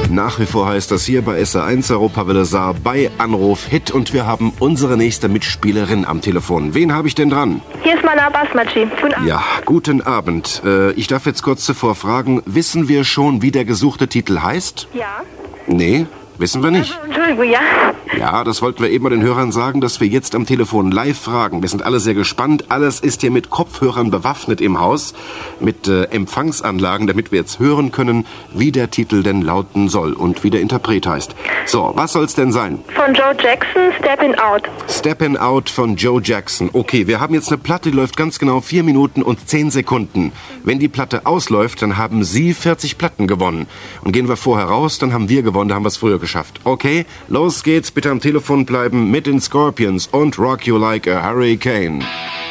Nach wie vor heißt das hier bei SR1 Europawelle Saar bei Anruf Hit und wir haben unsere nächste Mitspielerin am Telefon. Wen habe ich denn dran? Hier ist Mana Basmachi. Guten Abend. Ja, guten Abend. Ich darf jetzt kurz zuvor fragen, wissen wir schon, wie der gesuchte Titel heißt? Ja. Nee, wissen wir nicht. Entschuldigung, ja. Ja, das wollten wir eben mal den Hörern sagen, dass wir jetzt am Telefon live fragen. Wir sind alle sehr gespannt. Alles ist hier mit Kopfhörern bewaffnet im Haus, mit Empfangsanlagen, damit wir jetzt hören können, wie der Titel denn lauten soll und wie der Interpret heißt. So, was soll's denn sein? Von Joe Jackson, Steppin' Out. Steppin' Out von Joe Jackson. Okay, wir haben jetzt eine Platte, die läuft ganz genau 4 Minuten und 10 Sekunden. Wenn die Platte ausläuft, dann haben Sie 40 Platten gewonnen. Und gehen wir vorher raus, dann haben wir gewonnen, da haben wir es früher geschafft. Okay, los geht's, bitte am Telefon bleiben mit den Scorpions und Rock You Like a Hurricane.